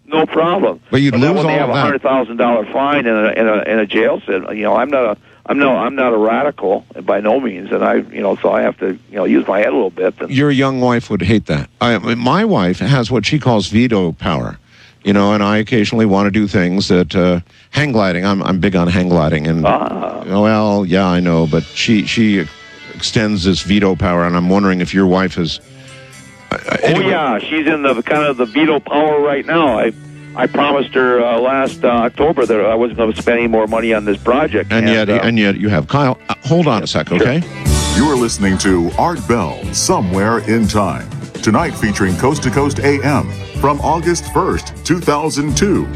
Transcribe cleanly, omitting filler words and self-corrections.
no problem. But you'd lose when they have all a of that. $100,000 fine in a jail cell, I'm not a radical by no means, and so I have to use my head a little bit. Your young wife would hate that. My wife has what she calls veto power, and I occasionally want to do things that hang gliding. I'm big on hang gliding, and well, yeah, I know, but she extends this veto power, and I'm wondering if your wife has. Anyway. Oh yeah, she's in the kind of the veto power right now. I promised her last October that I wasn't going to spend any more money on this project. And yet you have Kyle. Hold on a sec, okay? Sure. You're listening to Art Bell, Somewhere in Time. Tonight featuring Coast to Coast AM from August 1st, 2002.